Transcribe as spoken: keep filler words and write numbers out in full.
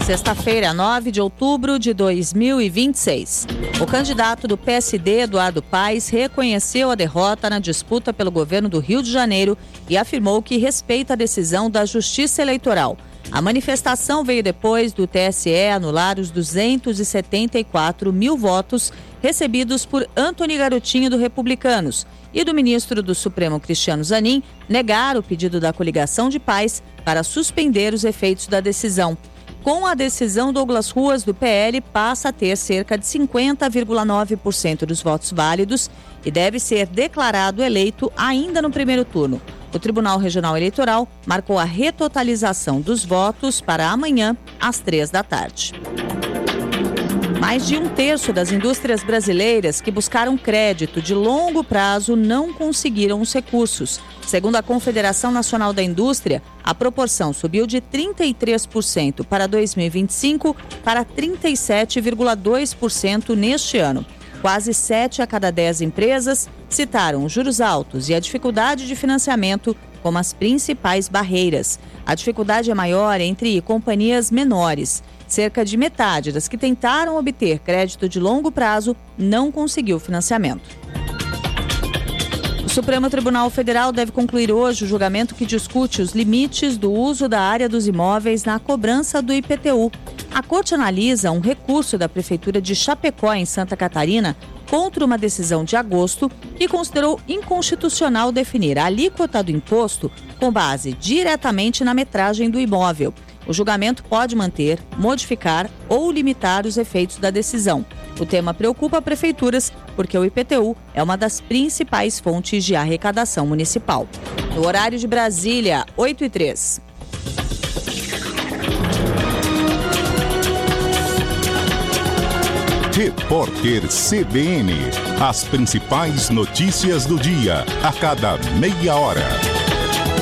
Sexta-feira, nove de outubro de dois mil e vinte e seis. O candidato do P S D, Eduardo Paes, reconheceu a derrota na disputa pelo governo do Rio de Janeiro e afirmou que respeita a decisão da Justiça Eleitoral. A manifestação veio depois do T S E anular os duzentos e setenta e quatro mil votos recebidos por Antony Garotinho do Republicanos e do ministro do Supremo Cristiano Zanin negar o pedido da coligação de Paes para suspender os efeitos da decisão. Com a decisão, Douglas Ruas, do P L, passa a ter cerca de cinquenta vírgula nove por cento dos votos válidos e deve ser declarado eleito ainda no primeiro turno. O Tribunal Regional Eleitoral marcou a retotalização dos votos para amanhã, às três da tarde. Mais de um terço das indústrias brasileiras que buscaram crédito de longo prazo não conseguiram os recursos. Segundo a Confederação Nacional da Indústria, a proporção subiu de trinta e três por cento para dois mil e vinte e cinco para trinta e sete vírgula dois por cento neste ano. Quase sete a cada dez empresas citaram os juros altos e a dificuldade de financiamento como as principais barreiras. A dificuldade é maior entre companhias menores. Cerca de metade das que tentaram obter crédito de longo prazo não conseguiu financiamento. O Supremo Tribunal Federal deve concluir hoje o julgamento que discute os limites do uso da área dos imóveis na cobrança do I P T U. A Corte analisa um recurso da Prefeitura de Chapecó, em Santa Catarina, contra uma decisão de agosto que considerou inconstitucional definir a alíquota do imposto com base diretamente na metragem do imóvel. O julgamento pode manter, modificar ou limitar os efeitos da decisão. O tema preocupa prefeituras porque o I P T U é uma das principais fontes de arrecadação municipal. No horário de Brasília, oito e três. Repórter C B N. As principais notícias do dia, a cada meia hora.